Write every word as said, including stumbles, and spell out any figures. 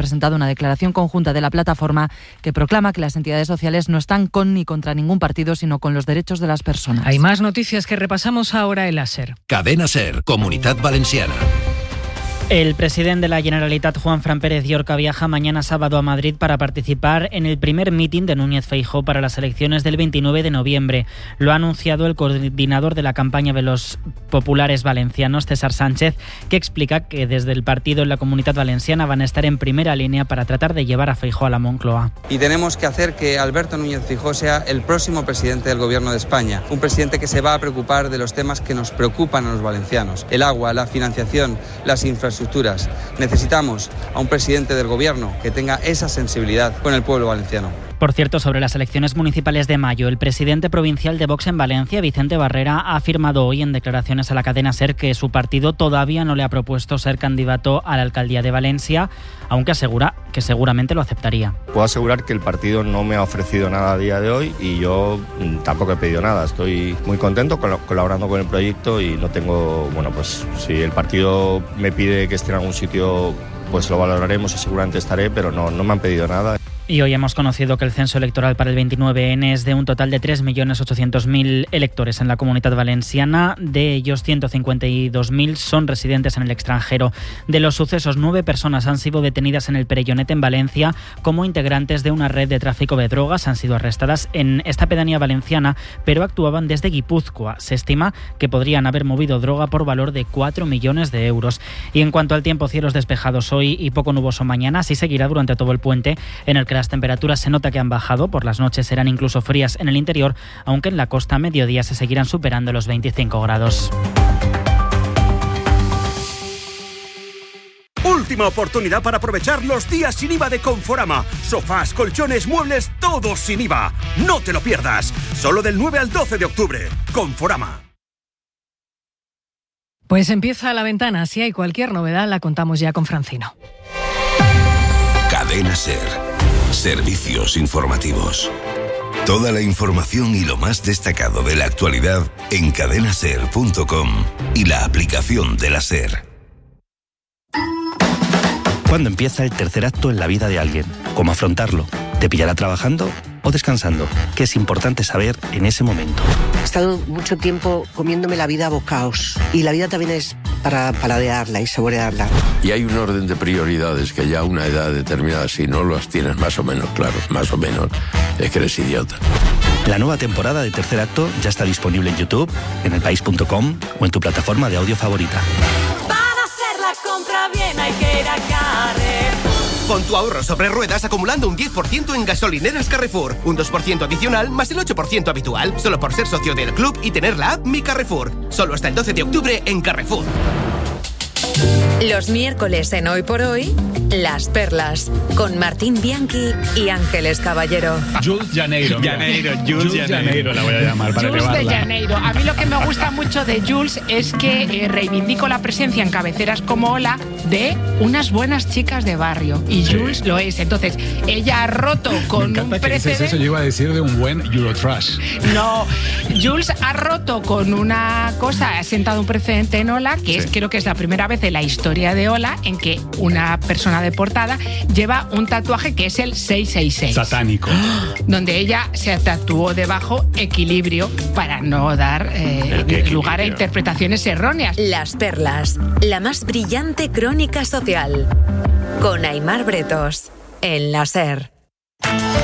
presentado una declaración conjunta de la plataforma que proclama que las entidades sociales no están con ni contra ningún partido, sino con los derechos de las personas. Hay más noticias que repasamos ahora en la SER. Cadena SER, Comunitat Valenciana. El presidente de la Generalitat, Juanfran Pérez Llorca, viaja mañana sábado a Madrid para participar en el primer mitin de Núñez Feijóo para las elecciones del veintinueve de noviembre. Lo ha anunciado el coordinador de la campaña de los populares valencianos, César Sánchez, que explica que desde el partido en la Comunitat Valenciana van a estar en primera línea para tratar de llevar a Feijóo a la Moncloa. Y tenemos que hacer que Alberto Núñez Feijóo sea el próximo presidente del Gobierno de España, un presidente que se va a preocupar de los temas que nos preocupan a los valencianos: el agua, la financiación, las infraestructuras. Necesitamos a un presidente del Gobierno que tenga esa sensibilidad con el pueblo valenciano. Por cierto, sobre las elecciones municipales de mayo, el presidente provincial de Vox en Valencia, Vicente Barrera, ha afirmado hoy en declaraciones a la cadena SER que su partido todavía no le ha propuesto ser candidato a la alcaldía de Valencia, aunque asegura que seguramente lo aceptaría. Puedo asegurar que el partido no me ha ofrecido nada a día de hoy y yo tampoco he pedido nada. Estoy muy contento colaborando con el proyecto y no tengo, bueno, pues si el partido me pide que esté en algún sitio, pues lo valoraremos y seguramente estaré, pero no, no me han pedido nada. Y hoy hemos conocido que el censo electoral para el veintinueve ene es de un total de tres millones ochocientos mil electores en la Comunitat Valenciana. De ellos, ciento cincuenta y dos mil son residentes en el extranjero. De los sucesos, nueve personas han sido detenidas en el Perellonet en Valencia como integrantes de una red de tráfico de drogas. Han sido arrestadas en esta pedanía valenciana, pero actuaban desde Guipúzcoa. Se estima que podrían haber movido droga por valor de cuatro millones de euros. Y en cuanto al tiempo, cielos despejados hoy y poco nuboso mañana. Así seguirá durante todo el puente, en el que las temperaturas se nota que han bajado. Por las noches serán incluso frías en el interior, aunque en la costa a mediodía se seguirán superando los veinticinco grados. Última oportunidad para aprovechar los días sin I V A de Conforama. Sofás, colchones, muebles, todos sin I V A. No te lo pierdas. Solo del nueve al doce de octubre. Conforama. Pues empieza La Ventana. Si hay cualquier novedad, la contamos ya con Francino. Cadena SER. Servicios informativos. Toda la información y lo más destacado de la actualidad en cadena ser punto com y la aplicación de la SER. ¿Cuándo empieza el tercer acto en la vida de alguien? ¿Cómo afrontarlo? ¿Te pillará trabajando o descansando? ¿Qué es importante saber en ese momento? He estado mucho tiempo comiéndome la vida a bocaos y la vida también es para paladearla y saborearla. Y hay un orden de prioridades que ya a una edad determinada, si no las tienes más o menos claros, más o menos, es que eres idiota. La nueva temporada de Tercer Acto ya está disponible en YouTube, en el país punto com o en tu plataforma de audio favorita. Para hacer la compra bien hay que ir a Carrefour. Pon tu ahorro sobre ruedas acumulando un diez por ciento en gasolineras Carrefour. Un dos por ciento adicional más el ocho por ciento habitual. Solo por ser socio del club y tener la app Mi Carrefour. Solo hasta el doce de octubre en Carrefour. Los miércoles en Hoy por Hoy, Las Perlas, con Martín Bianchi y Ángeles Caballero. Jules Janeiro. Janeiro, Jules, Jules Janeiro. Janeiro la voy a llamar para Jules elevarla. de Janeiro. A mí lo que me gusta mucho de Jules es que eh, reivindico la presencia en cabeceras como Hola de unas buenas chicas de barrio. Y sí. Jules lo es. Entonces, ella ha roto con me un que precedente. Eso yo iba a decir de un buen Eurotrash. No, Jules ha roto con una cosa, ha sentado un precedente en Hola, que sí. es creo que es la primera vez en la historia de Hola en que una persona de portada lleva un tatuaje que es el seiscientos sesenta y seis. Satánico. Donde ella se tatuó debajo equilibrio para no dar eh, lugar a interpretaciones erróneas. Las Perlas, la más brillante crónica social. Con Aimar Bretos, en la SER.